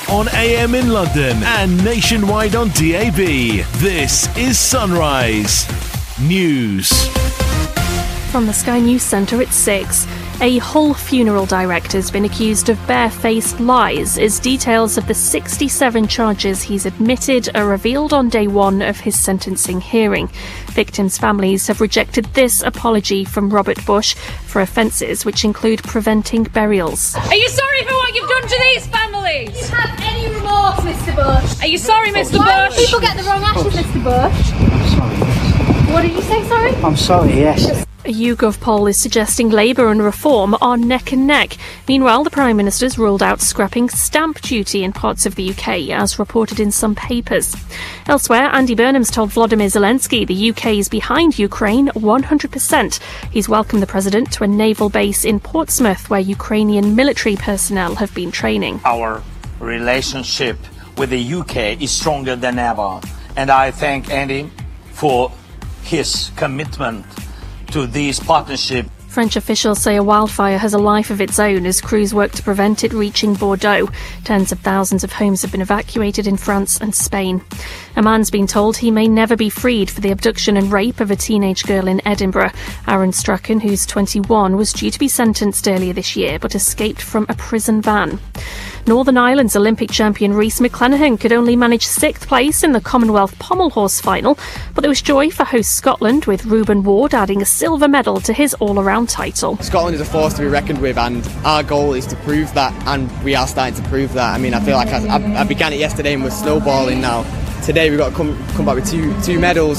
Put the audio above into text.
on AM in London and nationwide on DAB. This is Sunrise News. From the Sky News Centre at 6. A Hull funeral director has been accused of barefaced lies as details of the 67 charges he's admitted are revealed on day one of his sentencing hearing. Victims' families have rejected this apology from Robert Bush for offences which include preventing burials. Are you sorry for what you've done to these families? Do you have any remorse, Mr. Bush? Are you sorry, Mr. Why Bush? do people get the wrong ashes, Mr. Bush? I'm sorry, yes. What did you say, sorry? I'm sorry, yes. A YouGov poll is suggesting Labour and Reform are neck and neck. Meanwhile, the Prime Minister's ruled out scrapping stamp duty in parts of the UK, as reported in some papers. Elsewhere, Andy Burnham's told Volodymyr Zelensky the UK is behind Ukraine 100%. He's welcomed the president to a naval base in Portsmouth, where Ukrainian military personnel have been training. Our relationship with the UK is stronger than ever, and I thank Andy for his commitment to this partnership. French officials say a wildfire has a life of its own as crews work to prevent it reaching Bordeaux. Tens of thousands of homes have been evacuated in France and Spain. A man's been told he may never be freed for the abduction and rape of a teenage girl in Edinburgh. Aaron Strachan, who's 21, was due to be sentenced earlier this year but escaped from a prison van. Northern Ireland's Olympic champion Rhys McClenaghan could only manage 6th place in the Commonwealth Pommel Horse final, but there was joy for host Scotland, with Reuben Ward adding a silver medal to his all-around title. Scotland is a force to be reckoned with, and our goal is to prove that, and we are starting to prove that. I mean, I feel like I began it yesterday and we're snowballing now. Today we've got to come back with two medals.